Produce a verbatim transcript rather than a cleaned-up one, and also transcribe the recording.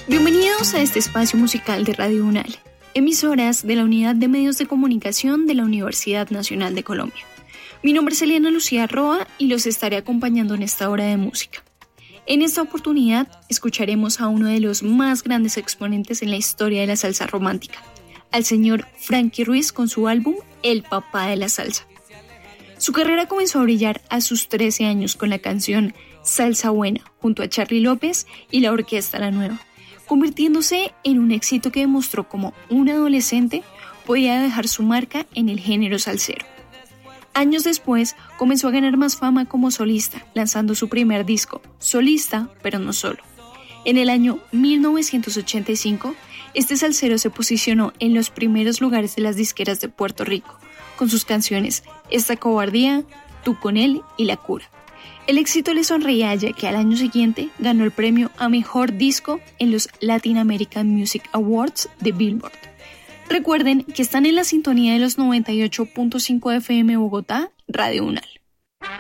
Bienvenidos a este espacio musical de Radio UNAL, emisoras de la Unidad de Medios de Comunicación de la Universidad Nacional de Colombia. Mi nombre es Eliana Lucía Roa y los estaré acompañando en esta hora de música. En esta oportunidad escucharemos a uno de los más grandes exponentes en la historia de la salsa romántica, al señor Frankie Ruiz con su álbum El Papá de la Salsa. Su carrera comenzó a brillar a sus trece años con la canción Salsa Buena junto a Charly López y la Orquesta La Nueva, convirtiéndose en un éxito que demostró cómo un adolescente podía dejar su marca en el género salsero. Años después, comenzó a ganar más fama como solista, lanzando su primer disco, Solista, pero no solo. En el año mil novecientos ochenta y cinco, este salsero se posicionó en los primeros lugares de las disqueras de Puerto Rico, con sus canciones Esta Cobardía, Tú con él y La Cura. El éxito le sonreía ya que al año siguiente ganó el premio a Mejor Disco en los Latin American Music Awards de Billboard. Recuerden que están en la sintonía de los noventa y ocho punto cinco F M Bogotá, Radio UNAL.